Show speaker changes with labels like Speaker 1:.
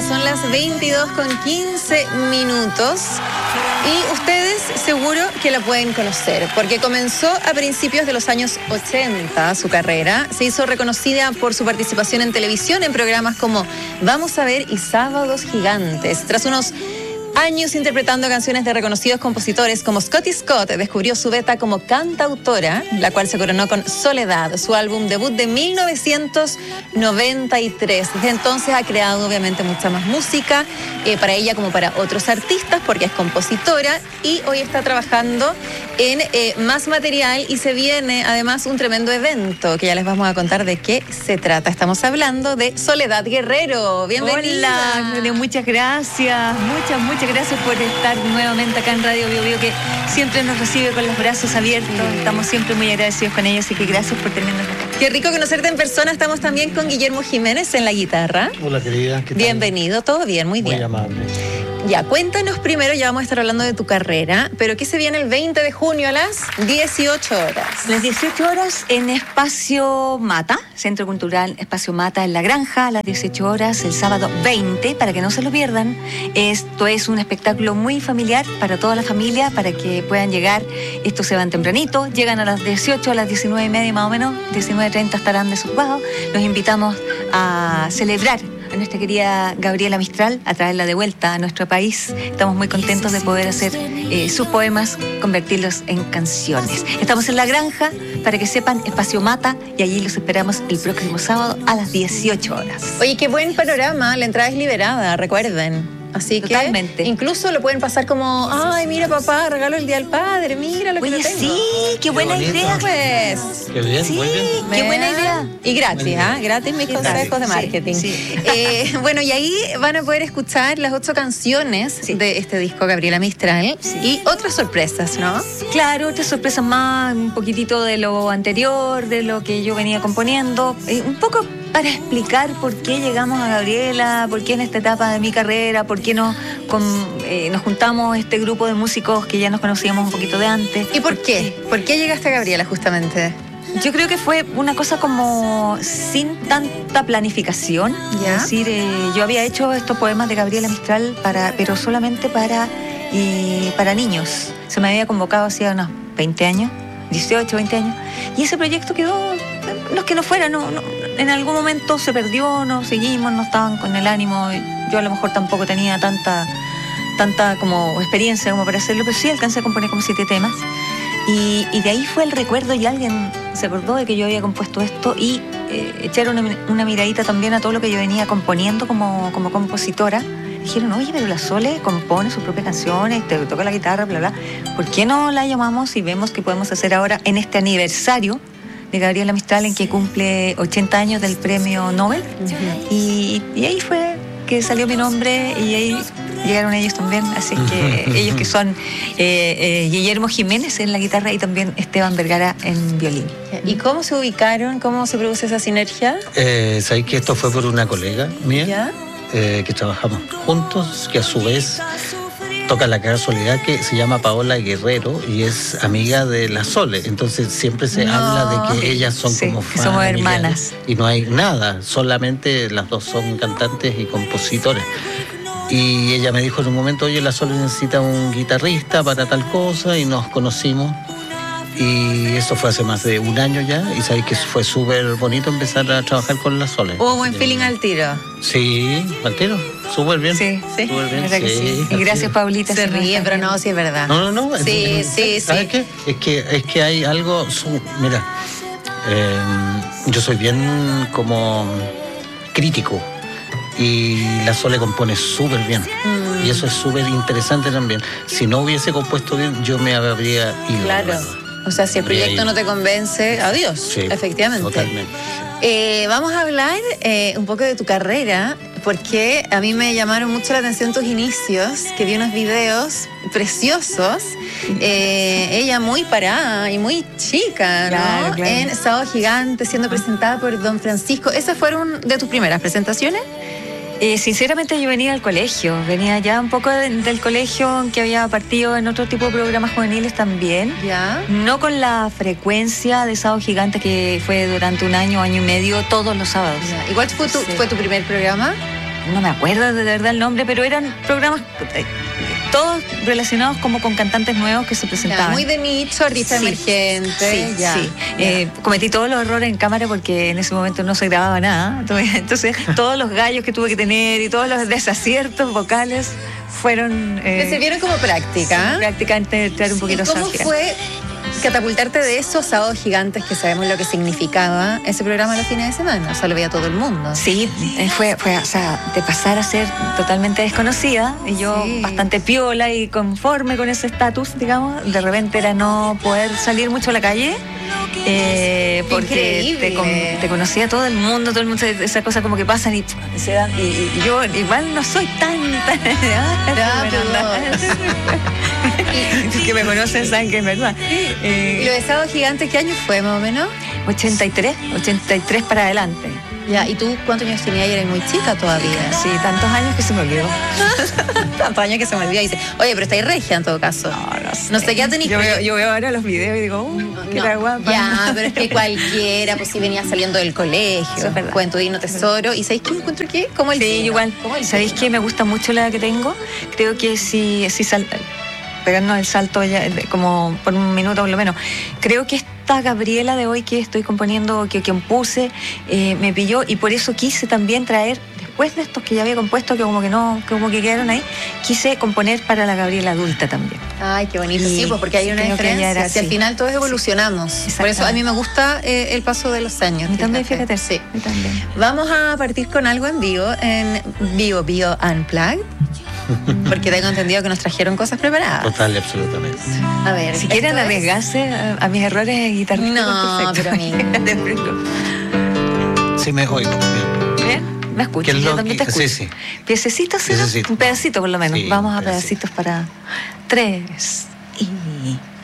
Speaker 1: son las 22:15. Y ustedes seguro que la pueden conocer, porque comenzó a principios de los años 80 su carrera. Se hizo reconocida por su participación en televisión en programas como Vamos a ver y Sábados Gigantes. Tras unos años interpretando canciones de reconocidos compositores como Scotty Scott, descubrió su beta como cantautora, la cual se coronó con Soledad, su álbum debut de 1993. Desde entonces ha creado obviamente mucha más música para ella como para otros artistas, porque es compositora y hoy está trabajando en más material, y se viene además un tremendo evento que ya les vamos a contar de qué se trata. Estamos hablando de Soledad Guerrero. Bienvenida.
Speaker 2: Hola, muchas gracias. Muchas gracias por estar nuevamente acá en Radio Bio Bio, que siempre nos recibe con los brazos abiertos. Sí. Estamos siempre muy agradecidos con ellos, así que gracias por tenernos acá.
Speaker 1: Qué rico conocerte en persona. Estamos también con Guillermo Jiménez en la guitarra.
Speaker 3: Hola, querida. ¿Qué tal?
Speaker 1: Bienvenido. ¿Todo bien? Muy bien.
Speaker 3: Muy amable.
Speaker 1: Ya, cuéntanos primero, ya vamos a estar hablando de tu carrera, pero ¿qué se viene el 20 de junio a las 18 horas?
Speaker 2: Las 18 horas en Espacio Mata, Centro Cultural Espacio Mata en La Granja, a las 18 horas el sábado 20, para que no se lo pierdan. Esto es un espectáculo muy familiar para toda la familia, para que puedan llegar. Estos se van tempranito, llegan a las 18, a las 19:30 más o menos, 19:30 estarán desocupados. Los invitamos a celebrar a nuestra querida Gabriela Mistral, a traerla de vuelta a nuestro país. Estamos muy contentos de poder hacer sus poemas, convertirlos en canciones. Estamos en La Granja, para que sepan, Espacio Mata, y allí los esperamos el próximo sábado a las 18 horas.
Speaker 1: Oye, qué buen panorama, la entrada es liberada, recuerden. Así
Speaker 2: totalmente.
Speaker 1: Que incluso lo pueden pasar como, ay, mira papá, regalo el Día del Padre, mira lo que
Speaker 2: Oye,
Speaker 1: tengo.
Speaker 2: Sí, qué buena idea.
Speaker 1: Pues.
Speaker 3: Qué bien,
Speaker 2: sí,
Speaker 3: muy bien.
Speaker 2: Qué buena idea.
Speaker 1: Y gratis, gratis mis consejos de marketing.
Speaker 2: Sí.
Speaker 1: Bueno, y ahí van a poder escuchar las 8 canciones de este disco Gabriela Mistral y otras sorpresas, ¿no?
Speaker 2: Claro, otras sorpresas más, un poquitito de lo anterior, de lo que yo venía componiendo, un poco para explicar por qué llegamos a Gabriela, por qué en esta etapa de mi carrera, por qué nos juntamos este grupo de músicos que ya nos conocíamos un poquito de antes.
Speaker 1: ¿Y por qué? ¿Por qué llegaste a Gabriela justamente?
Speaker 2: Yo creo que fue una cosa como sin tanta planificación.
Speaker 1: ¿Ya?
Speaker 2: Es decir, yo había hecho estos poemas de Gabriela Mistral, pero solamente para niños. Se me había convocado hacía unos 20 años, 18, 20 años, y ese proyecto quedó, no es que no fuera, en algún momento se perdió, no seguimos, no estaban con el ánimo. Yo a lo mejor tampoco tenía tanta como experiencia como para hacerlo, pero sí alcancé a componer como 7 temas. Y de ahí fue el recuerdo, y alguien se acordó de que yo había compuesto esto, y echaron una miradita también a todo lo que yo venía componiendo como compositora. Dijeron, oye, pero la Sole compone sus propias canciones, te toca la guitarra, bla, bla. ¿Por qué no la llamamos y vemos qué podemos hacer ahora en este aniversario de Gabriela Mistral, en que cumple 80 años del premio Nobel? Uh-huh. Y ahí fue que salió mi nombre, y ahí llegaron ellos también. Así que ellos, que son Guillermo Jiménez en la guitarra y también Esteban Vergara en violín.
Speaker 1: ¿Y cómo se ubicaron? ¿Cómo se produce esa sinergia?
Speaker 3: Sabéis que esto fue por una colega mía.
Speaker 1: ¿Ya?
Speaker 3: Que trabajamos juntos, que a su vez toca la casualidad que se llama Paola Guerrero y es amiga de la Sole. Entonces siempre se habla de que ellas son como
Speaker 2: que somos hermanas.
Speaker 3: Y no hay nada, solamente las dos son cantantes y compositores. Y ella me dijo en un momento, oye, la Sole necesita un guitarrista para tal cosa, y nos conocimos. Y eso fue hace más de un año ya, y sabéis que fue súper bonito empezar a trabajar con la Sole.
Speaker 1: ¿Hubo buen feeling al tiro?
Speaker 3: Sí, al tiro, súper bien.
Speaker 2: Sí,
Speaker 3: súper bien.
Speaker 2: ¿Verdad que sí? Y gracias, Paulita.
Speaker 1: Se ríe, pero no, sí es verdad.
Speaker 3: No.
Speaker 1: Sí.
Speaker 3: ¿Sabes qué? Es que hay algo, mira, yo soy bien como crítico, y la Sole compone súper bien. Y eso es súper interesante también. Si no hubiese compuesto bien, yo me habría ido.
Speaker 1: Claro. O sea, si el proyecto no te convence, adiós.
Speaker 3: Sí,
Speaker 1: efectivamente.
Speaker 3: Totalmente.
Speaker 1: Vamos a hablar un poco de tu carrera, porque a mí me llamaron mucho la atención tus inicios, que vi unos videos preciosos. Ella muy parada y muy chica, ¿no?
Speaker 2: Claro.
Speaker 1: En Sábado Gigante, siendo presentada por Don Francisco. ¿Esas fueron de tus primeras presentaciones?
Speaker 2: Sinceramente yo venía al colegio, venía ya un poco del colegio, que había partido en otro tipo de programas juveniles también.
Speaker 1: ¿Ya?
Speaker 2: No con la frecuencia de Sábado Gigante, que fue durante un año y medio, todos los sábados.
Speaker 1: Ya. ¿Y cuál fue tu primer programa?
Speaker 2: no me acuerdo de verdad el nombre, pero eran programas todos relacionados como con cantantes nuevos que se presentaban.
Speaker 1: Muy de nicho, artista emergente.
Speaker 2: Cometí todos los errores en cámara porque en ese momento no se grababa nada. Entonces todos los gallos que tuve que tener y todos los desaciertos vocales fueron...
Speaker 1: ¿Te sirvieron como práctica?
Speaker 2: Práctica antes de entrar un poquito.
Speaker 1: ¿Y cómo fue catapultarte de esos sábados gigantes que sabemos lo que significaba ese programa los fines de semana? O sea, lo veía todo el mundo.
Speaker 2: Sí, fue o sea, de pasar a ser totalmente desconocida y yo bastante piola y conforme con ese estatus, digamos, de repente era no poder salir mucho a la calle. Porque te conocía todo el mundo, esa cosa como que pasan y se dan, y yo igual no soy tan que me conocen saben que es verdad.
Speaker 1: ¿Y lo de Sábado Gigante qué año fue más o menos?
Speaker 2: 83 para adelante.
Speaker 1: Ya, ¿y tú cuántos años tenías y eres muy chica todavía?
Speaker 2: Sí, tantos años que se me olvidó.
Speaker 1: Tantos años que se me olvidó. Y dice, oye, pero estáis regia en todo caso. No sé qué tenéis.
Speaker 2: Yo veo ahora los videos y digo, qué era guapa.
Speaker 1: Ya, pero es que cualquiera, pues si venía saliendo del colegio, Cuento Digno Tesoro. ¿Y sabéis qué me encuentro qué? Como el
Speaker 2: igual. ¿Sabéis qué? Me gusta mucho la que tengo. Creo que sí pegarnos el salto ya, como por un minuto por lo menos. Creo que esta Gabriela de hoy que estoy componiendo, que compuse, me pilló y por eso quise también traer, después de estos que ya había compuesto, que como que quedaron ahí, quise componer para la Gabriela adulta también.
Speaker 1: Ay, qué bonito. Sí, pues porque hay una diferencia. Si al final todos evolucionamos. Por eso a mí me gusta el paso de los años.
Speaker 2: A mí también, fíjate.
Speaker 1: Sí. A mí también. Vamos a partir con algo en vivo Unplugged. Porque tengo entendido que nos trajeron cosas preparadas.
Speaker 3: Total, absolutamente.
Speaker 1: A ver,
Speaker 2: si quieren arriesgarse a mis errores guitarrísticos.
Speaker 1: No, pero a mí.
Speaker 3: Sí, me oigo.
Speaker 2: ¿Bien? ¿Me escuchas? Yo también te escucho.
Speaker 3: Sí.
Speaker 2: Piececitos, ¿sí? Un pedacito por lo menos.
Speaker 3: Sí,
Speaker 2: vamos a pedacitos para 3 y...